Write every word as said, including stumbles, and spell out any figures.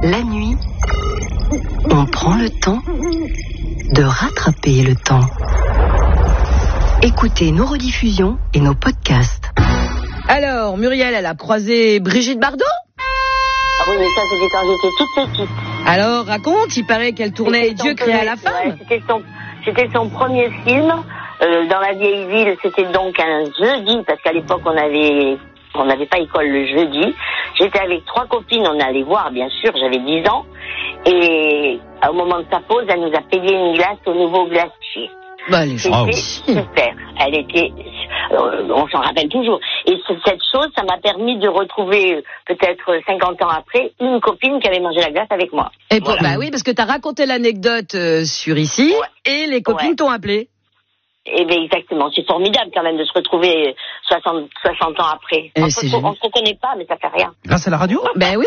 La nuit, on prend le temps de rattraper le temps. Écoutez nos rediffusions et nos podcasts. Alors, Muriel, elle a croisé Brigitte Bardot ? Ah oui, mais ça, c'était quand j'étais toute petite. Alors, raconte, il paraît qu'elle tournait C'était Dieu son créa premier- la femme. ouais, c'était, son, c'était son premier film. Euh, dans la vieille ville, c'était donc un jeudi, parce qu'à l'époque, on avait... on n'avait pas école le jeudi. J'étais avec trois copines, on allait voir, bien sûr, j'avais dix ans. Et au moment de sa pause, elle nous a payé une glace au nouveau glacier. Bah, les gens. C'était super. Elle était, euh, on s'en rappelle toujours. Et c- cette chose, ça m'a permis de retrouver, euh, peut-être cinquante ans après, une copine qui avait mangé la glace avec moi. Et pour- Voilà. Bah oui, parce que t'as raconté l'anecdote euh, sur ici, Ouais. et les copines Ouais. t'ont appelé. Eh bien, exactement. C'est formidable quand même de se retrouver soixante, soixante ans après. Eh, On c'est se, génial. on se reconnaît pas, mais ça fait rien. Grâce à la radio ? Ben oui.